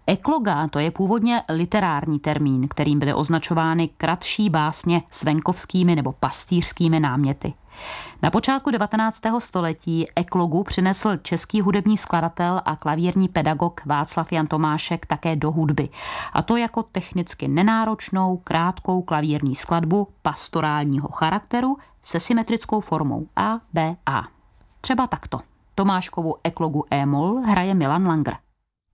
Ekloga to je původně literární termín, kterým byly označovány kratší básně s venkovskými nebo pastýřskými náměty. Na počátku 19. století eklogu přinesl český hudební skladatel a klavírní pedagog Václav Jan Tomášek také do hudby. A to jako technicky nenáročnou, krátkou klavírní skladbu pastorálního charakteru se symetrickou formou A, B, A. Třeba takto. Tomáškovu eklogu E-moll hraje Milan Langer.